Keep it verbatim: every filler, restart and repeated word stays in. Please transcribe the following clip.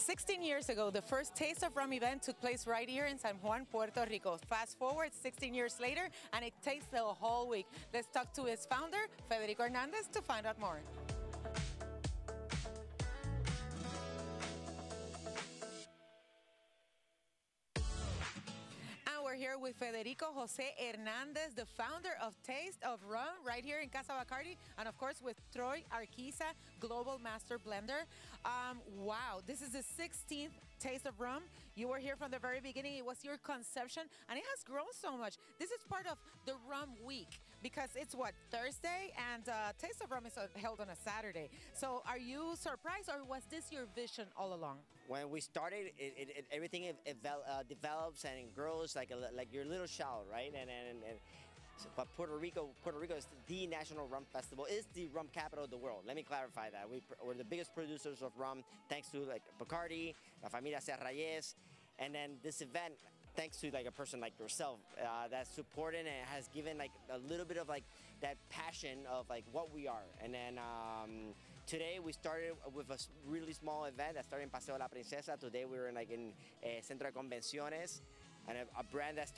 sixteen years ago, the first Taste of Rum event took place right here in San Juan, Puerto Rico. Fast forward sixteen years later, and it takes the whole week. Let's talk to its founder, Federico Hernandez, to find out more. We're here with Federico Jose Hernandez, the founder of Taste of Rum, right here in Casa Bacardi, and of course with Troy Arquiza, Global Master Blender. Um, wow, this is the sixteenth Taste of Rum. You were here from the very beginning. It was your conception, and it has grown so much. This is part of the Rum Week, because it's what, Thursday, and uh, Taste of Rum is held on a Saturday. So are you surprised, or was this your vision all along? When we started, it, it, it, everything it, it, uh, develops and grows like a, like your little child, right? And and, and so, but Puerto Rico, Puerto Rico is the national rum festival. It's the rum capital of the world. Let me clarify that. We, we're the biggest producers of rum, thanks to like Bacardi, La Familia Serrayes, and then this event, thanks to like a person like yourself uh, that's supported and has given like a little bit of like that passion of like what we are. And then um, today we started with a really small event that started in Paseo La Princesa. Today we were in, like in uh, Centro de Convenciones, and a, a brand that started